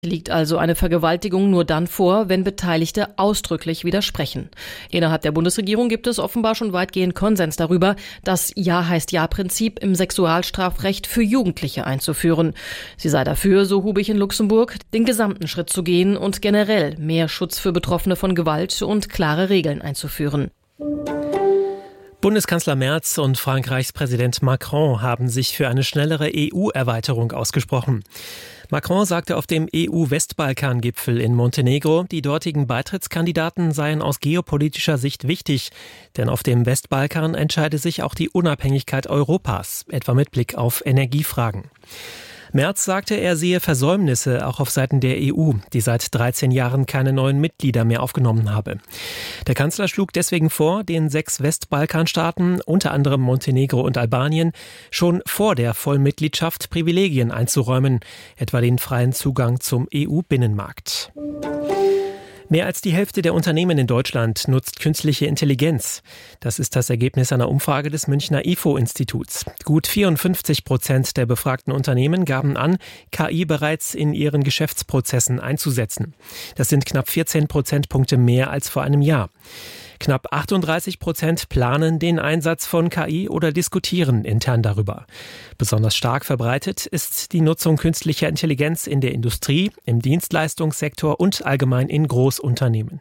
Liegt also eine Vergewaltigung nur dann vor, wenn Beteiligte ausdrücklich widersprechen. Innerhalb der Bundesregierung gibt es offenbar schon weitgehend Konsens darüber, das Ja heißt Ja-Prinzip im Sexualstrafrecht für Jugendliche einzuführen. Sie sei dafür, so Hubig in Luxemburg, den gesamten Schritt zu gehen und generell mehr Schutz für Betroffene von Gewalt und klare Regeln einzuführen. Bundeskanzler Merz und Frankreichs Präsident Macron haben sich für eine schnellere EU-Erweiterung ausgesprochen. Macron sagte auf dem EU-Westbalkan-Gipfel in Montenegro, die dortigen Beitrittskandidaten seien aus geopolitischer Sicht wichtig, denn auf dem Westbalkan entscheide sich auch die Unabhängigkeit Europas, etwa mit Blick auf Energiefragen. Merz sagte, er sehe Versäumnisse auch auf Seiten der EU, die seit 13 Jahren keine neuen Mitglieder mehr aufgenommen habe. Der Kanzler schlug deswegen vor, den 6 Westbalkanstaaten, unter anderem Montenegro und Albanien, schon vor der Vollmitgliedschaft Privilegien einzuräumen, etwa den freien Zugang zum EU-Binnenmarkt. Mehr als die Hälfte der Unternehmen in Deutschland nutzt künstliche Intelligenz. Das ist das Ergebnis einer Umfrage des Münchner IFO-Instituts. Gut 54% der befragten Unternehmen gaben an, KI bereits in ihren Geschäftsprozessen einzusetzen. Das sind knapp 14 Prozentpunkte mehr als vor einem Jahr. Knapp 38% planen den Einsatz von KI oder diskutieren intern darüber. Besonders stark verbreitet ist die Nutzung künstlicher Intelligenz in der Industrie, im Dienstleistungssektor und allgemein in Großunternehmen.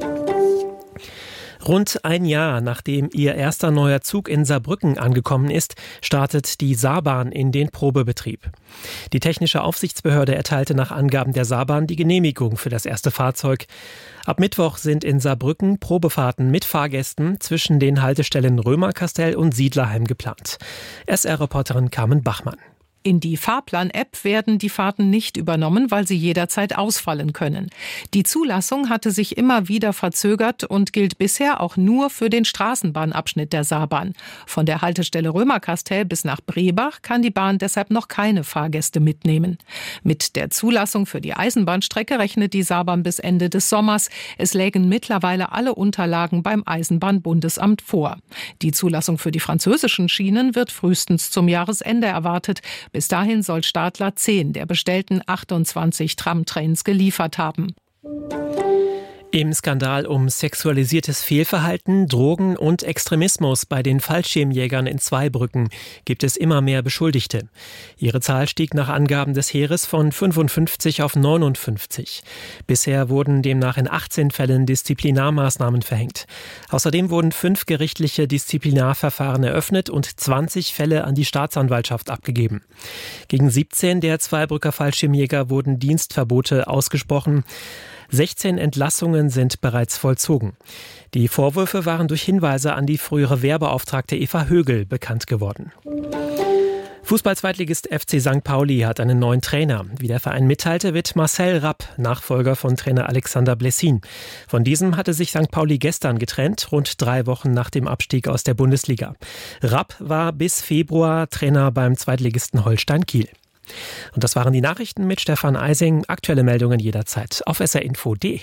Rund ein Jahr nachdem ihr erster neuer Zug in Saarbrücken angekommen ist, startet die Saarbahn in den Probebetrieb. Die technische Aufsichtsbehörde erteilte nach Angaben der Saarbahn die Genehmigung für das erste Fahrzeug. Ab Mittwoch sind in Saarbrücken Probefahrten mit Fahrgästen zwischen den Haltestellen Römerkastell und Siedlerheim geplant. SR-Reporterin Carmen Bachmann. In die Fahrplan-App werden die Fahrten nicht übernommen, weil sie jederzeit ausfallen können. Die Zulassung hatte sich immer wieder verzögert und gilt bisher auch nur für den Straßenbahnabschnitt der Saarbahn. Von der Haltestelle Römerkastell bis nach Brebach kann die Bahn deshalb noch keine Fahrgäste mitnehmen. Mit der Zulassung für die Eisenbahnstrecke rechnet die Saarbahn bis Ende des Sommers. Es lägen mittlerweile alle Unterlagen beim Eisenbahnbundesamt vor. Die Zulassung für die französischen Schienen wird frühestens zum Jahresende erwartet. Bis dahin soll Stadler 10 der bestellten 28 Tramtrains geliefert haben. Im Skandal um sexualisiertes Fehlverhalten, Drogen und Extremismus bei den Fallschirmjägern in Zweibrücken gibt es immer mehr Beschuldigte. Ihre Zahl stieg nach Angaben des Heeres von 55 auf 59. Bisher wurden demnach in 18 Fällen Disziplinarmaßnahmen verhängt. Außerdem wurden 5 gerichtliche Disziplinarverfahren eröffnet und 20 Fälle an die Staatsanwaltschaft abgegeben. Gegen 17 der Zweibrücker Fallschirmjäger wurden Dienstverbote ausgesprochen. 16 Entlassungen sind bereits vollzogen. Die Vorwürfe waren durch Hinweise an die frühere Wehrbeauftragte Eva Högel bekannt geworden. Fußball-Zweitligist FC St. Pauli hat einen neuen Trainer. Wie der Verein mitteilte, wird Marcel Rapp Nachfolger von Trainer Alexander Blessin. Von diesem hatte sich St. Pauli gestern getrennt, rund 3 Wochen nach dem Abstieg aus der Bundesliga. Rapp war bis Februar Trainer beim Zweitligisten Holstein Kiel. Und das waren die Nachrichten mit Stefan Eising. Aktuelle Meldungen jederzeit auf srinfo.de.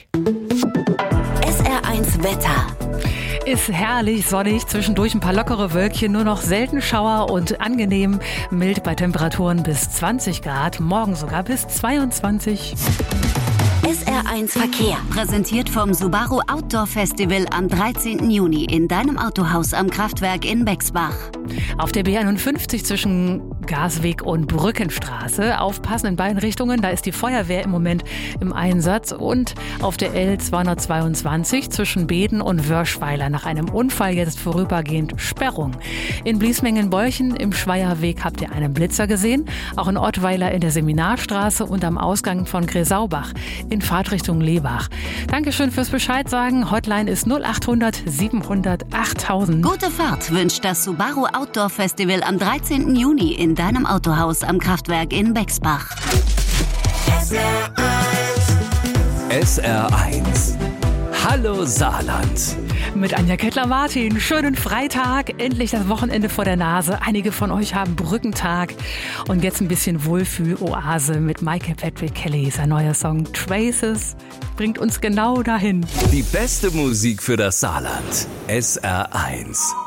SR1 Wetter. Ist herrlich, sonnig, zwischendurch ein paar lockere Wölkchen, nur noch selten Schauer und angenehm mild bei Temperaturen bis 20 Grad, morgen sogar bis 22. SR1 Verkehr, präsentiert vom Subaru Outdoor Festival am 13. Juni in deinem Autohaus am Kraftwerk in Bexbach. Auf der B51 zwischen Gasweg und Brückenstraße aufpassen in beiden Richtungen, da ist die Feuerwehr im Moment im Einsatz. Und auf der L222 zwischen Beden und Wörschweiler nach einem Unfall jetzt vorübergehend Sperrung. In Bliesmengen-Bolchen im Schweierweg habt ihr einen Blitzer gesehen, auch in Ottweiler in der Seminarstraße und am Ausgang von Gresaubach in Fahrtrichtung Lebach. Dankeschön fürs Bescheid sagen. Hotline ist 0800 700 8000. Gute Fahrt wünscht das Subaru Outdoor Festival am 13. Juni in deinem Autohaus am Kraftwerk in Bexbach. SR1. Hallo Saarland. Mit Anja Kettler-Martin. Schönen Freitag. Endlich das Wochenende vor der Nase. Einige von euch haben Brückentag. Und jetzt ein bisschen Wohlfühl-Oase mit Michael Patrick Kelly. Sein neuer Song Traces bringt uns genau dahin. Die beste Musik für das Saarland. SR1.